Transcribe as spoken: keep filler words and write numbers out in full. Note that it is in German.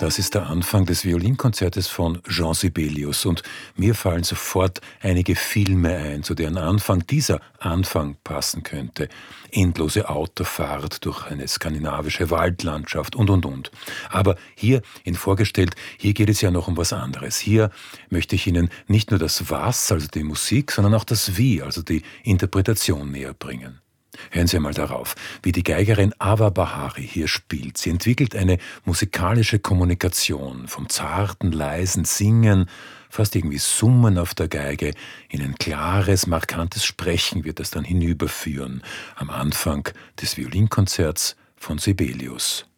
Das ist der Anfang des Violinkonzertes von Jean Sibelius und mir fallen sofort einige Filme ein, zu deren Anfang dieser Anfang passen könnte. Endlose Autofahrt durch eine skandinavische Waldlandschaft und, und, und. Aber hier, in vorgestellt, hier geht es ja noch um was anderes. Hier möchte ich Ihnen nicht nur das Was, also die Musik, sondern auch das Wie, also die Interpretation näher bringen. Hören Sie einmal darauf, wie die Geigerin Ava Bahari hier spielt. Sie entwickelt eine musikalische Kommunikation vom zarten, leisen Singen, fast irgendwie Summen auf der Geige, in ein klares, markantes Sprechen wird es dann hinüberführen, am Anfang des Violinkonzerts von Sibelius.